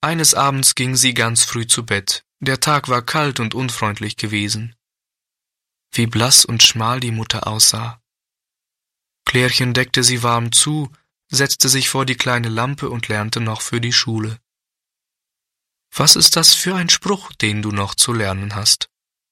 Eines Abends ging sie ganz früh zu Bett. Der Tag war kalt und unfreundlich gewesen. Wie blass und schmal die Mutter aussah. Klärchen deckte sie warm zu, setzte sich vor die kleine Lampe und lernte noch für die Schule. Was ist das für ein Spruch, den du noch zu lernen hast?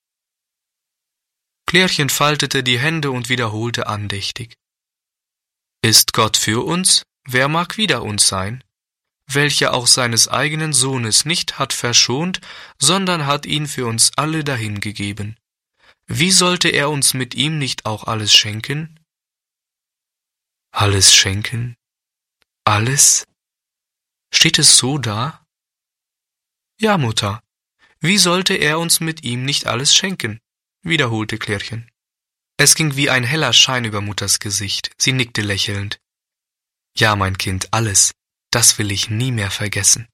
Klärchen faltete die Hände und wiederholte andächtig. Ist Gott für uns, wer mag wider uns sein? Welcher auch seines eigenen Sohnes nicht hat verschont, sondern hat ihn für uns alle dahingegeben. Wie sollte er uns mit ihm nicht auch alles schenken? Alles schenken? Alles? Steht es so da? Ja, Mutter. Wie sollte er uns mit ihm nicht alles schenken? Wiederholte Klärchen. Es ging wie ein heller Schein über Mutters Gesicht. Sie nickte lächelnd. Ja, mein Kind, alles. Das will ich nie mehr vergessen.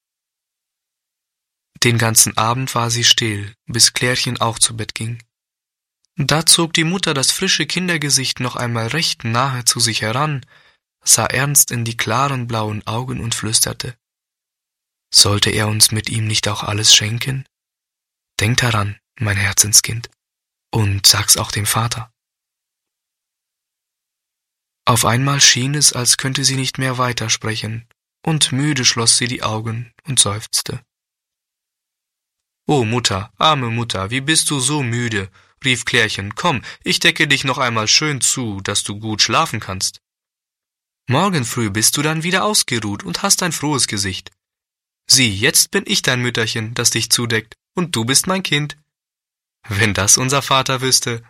Den ganzen Abend war sie still, bis Klärchen auch zu Bett ging. Da zog die Mutter das frische Kindergesicht noch einmal recht nahe zu sich heran, sah ernst in die klaren blauen Augen und flüsterte: Sollte er uns mit ihm nicht auch alles schenken? Denk daran, mein Herzenskind, und sag's auch dem Vater. Auf einmal schien es, als könnte sie nicht mehr weitersprechen, und müde schloss sie die Augen und seufzte. »Oh Mutter, arme Mutter, wie bist du so müde?« rief Klärchen. »Komm, ich decke dich noch einmal schön zu, dass du gut schlafen kannst. Morgen früh bist du dann wieder ausgeruht und hast ein frohes Gesicht. Sieh, jetzt bin ich dein Mütterchen, das dich zudeckt, und du bist mein Kind. Wenn das unser Vater wüsste!«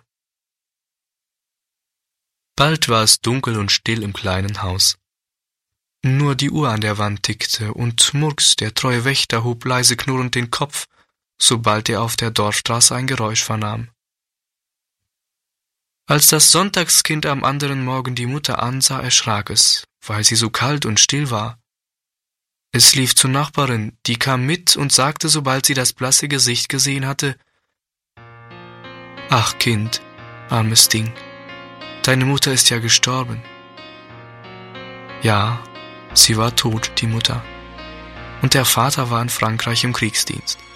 Bald war es dunkel und still im kleinen Haus. Nur die Uhr an der Wand tickte, und Murks, der treue Wächter, hob leise knurrend den Kopf, sobald er auf der Dorfstraße ein Geräusch vernahm. Als das Sonntagskind am anderen Morgen die Mutter ansah, erschrak es, weil sie so kalt und still war. Es lief zur Nachbarin, die kam mit und sagte, sobald sie das blasse Gesicht gesehen hatte: »Ach Kind, armes Ding, deine Mutter ist ja gestorben.« Ja, sie war tot, die Mutter, und der Vater war in Frankreich im Kriegsdienst.